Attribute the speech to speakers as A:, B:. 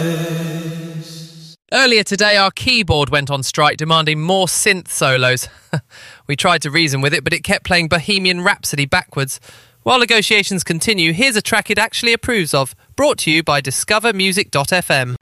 A: Earlier today, our keyboard went on strike, demanding more synth solos. We tried to reason with it, but it kept playing Bohemian Rhapsody backwards. While negotiations continue, here's a track it actually approves of, brought to you by discovermusic.fm.